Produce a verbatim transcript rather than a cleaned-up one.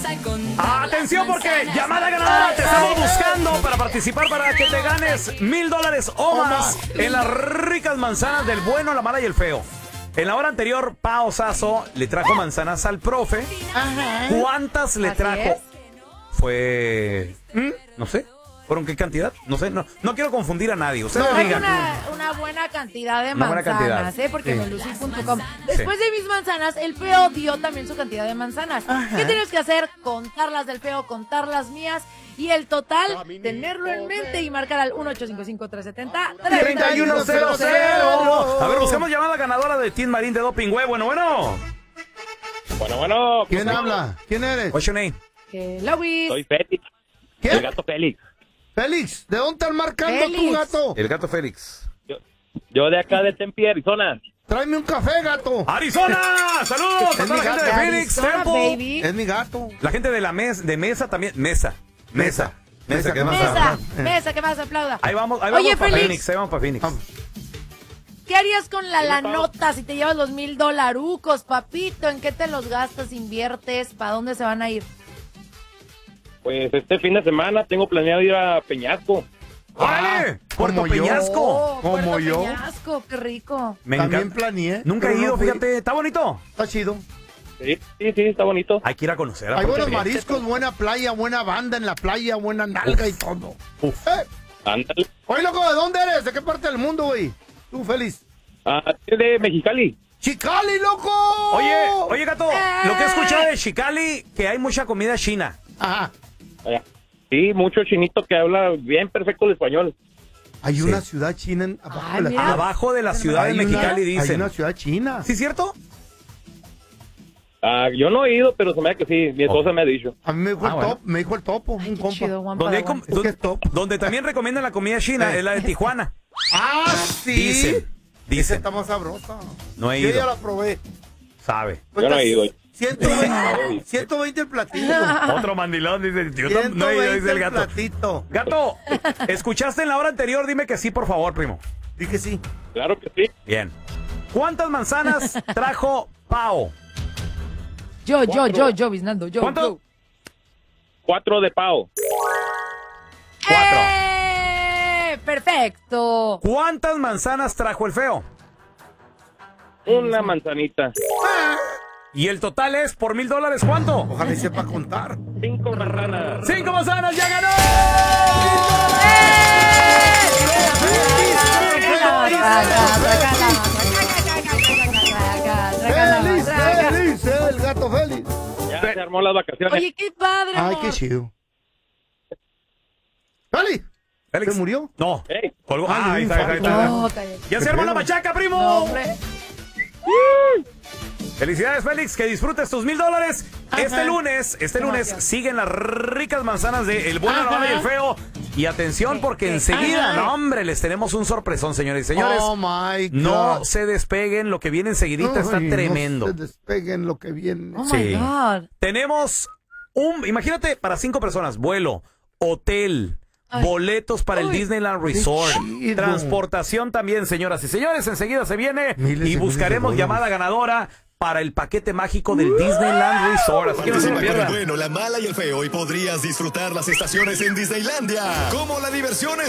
Atención porque llamada ganadora, te estamos buscando para participar para que te ganes mil dólares o más en las ricas manzanas del bueno, la mala y el feo. En la hora anterior, Pao Sasso le trajo manzanas al profe. Ajá. ¿Cuántas le Así trajo? es. Fue... ¿Mm? No sé. ¿Fueron qué cantidad? No sé, no, no quiero confundir a nadie. Ustedes No, digan. una, una buena cantidad de Una buena manzanas, cantidad. ¿eh? Porque Sí. melusi punto com. Después de mis manzanas, el feo dio también su cantidad de manzanas. Ajá. ¿Qué tienes que hacer? Contar las del feo, contar las mías y el total, tenerlo en mente y marcar al uno ocho cinco cinco, tres siete cero, treinta y uno cero cero. A ver, buscamos llamada ganadora de Team Marín de Doping Web. Bueno, bueno. Bueno, bueno. ¿Quién habla? ¿Quién eres? What's your name? Hello, Luis. Soy Félix. ¿Quién? El gato Félix. Félix, ¿de dónde estás marcando Félix. tu gato? El gato Félix. Yo, yo de acá de Tempe, Arizona. Tráeme un café, gato. ¡¡Arizona! ¡Saludos a Es toda mi la gente gato. de Phoenix, Arizona, Temple! baby. Es mi gato. La gente de la mes, de Mesa también. Mesa. Mesa. Mesa, ¿qué más? Mesa, mesa, que más aplauda. Ahí vamos, ahí vamos Oye, para Félix, Phoenix, ahí vamos para Phoenix. Vamos. ¿qué harías con la lanota si te llevas los mil dolarucos, papito? ¿En qué te los gastas, inviertes? ¿Para dónde se van a ir? Pues este fin de semana tengo planeado ir a Peñasco. ¡Órale! ¡Puerto como yo. Peñasco! Oh, como Puerto yo. Peñasco, qué rico. Me También encanta. planeé. Nunca he pero ido, no fui. fíjate. ¿Está bonito? Está chido. Sí, sí, sí, está bonito. Hay que ir a conocer. a Hay Puerto buenos Peñasco. mariscos, buena playa, buena banda en la playa, buena nalga y todo. Uf. Eh, Ándale. Oye, loco, ¿de dónde eres? ¿De qué parte del mundo, güey? Tú, Félix. Ah, es de Mexicali. ¡Chicali, loco! Oye, oye, gato, lo que he escuchado de Chicali, que hay mucha comida china. Ajá. Allá. Sí, mucho chinito que habla bien perfecto el español. Hay Sí. una ciudad china en, abajo Ay, de la mira. ciudad. Abajo de la ciudad de Hay una- Mexicali, Hay dicen. una ciudad china. ¿Sí es cierto? Ah, yo no he ido, pero se me da que sí. Mi esposa me ha dicho. A mí me dijo Ah, el bueno. top, me dijo el topo, Ay, un qué compa. chido, one Donde, hay para com- one. Es donde, que es top. donde también recomiendan la comida china Eh. es la de Tijuana. Ah, sí. Dicen, Esa dicen. está más sabrosa. No he Yo ido. ya la probé. Sabe. Yo no he ido. ciento veinte, ciento veinte el platito. Otro mandilón dice, yo tam- no he ido, dice el el gato. platito. Gato, ¿escuchaste en la hora anterior? Dime que sí, por favor, primo. Dije sí. Claro que sí. Bien. ¿Cuántas manzanas trajo Pao? Yo, yo, Cuatro. yo, yo, Biznando, yo, ¿Cuánto? yo. Cuatro de Pau. Cuatro. ¡Eh! ¡Perfecto! ¿Cuántas manzanas trajo el feo? Una manzanita. Y el total es, por mil dólares, ¿cuánto? Ojalá y sepa contar. Cinco manzanas. ¡Cinco manzanas! ¡Ya ganó! ¡Feliz, feliz! El gato feliz. Ya se armó las vacaciones. Oye, qué padre, Ay, amor. qué chido. ¡Feliz! Félix. ¿Se murió? No. Ey. Colgó. Ah, Ah, ahí está, ahí está, ahí está. No, cállate. ¡Ya se armó la machaca, primo! No, hombre. Felicidades, Félix, que disfrutes tus mil dólares. Este lunes, este lunes Gracias. siguen las ricas manzanas de El Bueno, la Ajá. Mala y el Feo. Y atención, porque enseguida, Ajá. no, hombre, les tenemos un sorpresón, señores y señores. Oh, my God. No se despeguen, lo que viene enseguidita está Ay, tremendo. No se despeguen lo que viene. Oh, my Sí. God. Tenemos un, imagínate, para cinco personas, vuelo, hotel, Ay. boletos para el Uy. Disneyland Resort, chido. transportación también, señoras y señores. Enseguida se viene Miles y y miles buscaremos de llamada ganadora para el paquete mágico del Disneyland Resort. Así que no se lo Participa con el pierdan. bueno, la mala y el feo y podrías disfrutar las estaciones en Disneylandia. Como la diversión